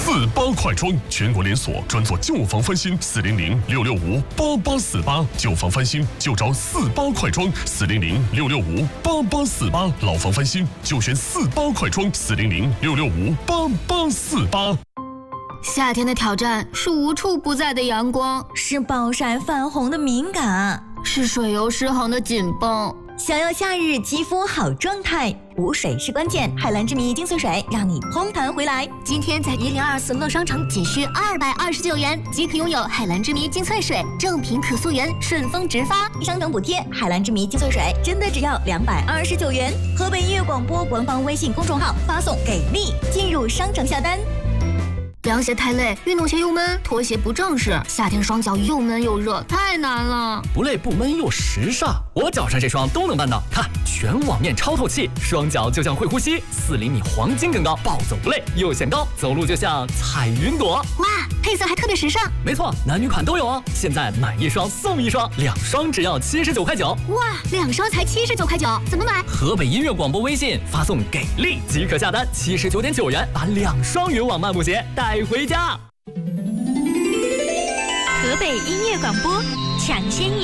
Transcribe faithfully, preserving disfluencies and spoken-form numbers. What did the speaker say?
四八快装，全国连锁，专做旧房翻新，四零零六六五八八四八，旧房翻新就找四八快装，四零零六六五八八四八，老房翻新就选四八快装，四零零六六五八八四八。 夏天的挑战是无处不在的阳光， 是暴晒泛红的敏感， 是水油失衡的紧绷。 想要夏日肌肤好状态，补水是关键。海蓝之谜精粹水让你嘭弹回来。 今天在一零二四乐商城仅需二百二十九元即可拥有海蓝之谜精粹水，正品可溯源，顺丰直发， 商城补贴。海蓝之谜精粹水真的只要两百二十九元。河北音乐广播官方微信公众号发送给力进入商城下单。 凉鞋太累，运动鞋又闷，拖鞋不正式，夏天双脚又闷又热，太难了。 不累不闷又时尚，我脚上这双都能办到。看，全网面超透气，双脚就像会呼吸，四厘米黄金更高，暴走不累，又显高，走路就像踩云朵。 哇，配色还特别时尚。 没错，男女款都有哦。现在买一双送一双，两双只要七十九块九。 哇，两双才七十九块九，怎么买？ 河北音乐广播微信发送给力即可下单，七十九点九元把两双云网漫步鞋带回家。 河北音乐广播抢先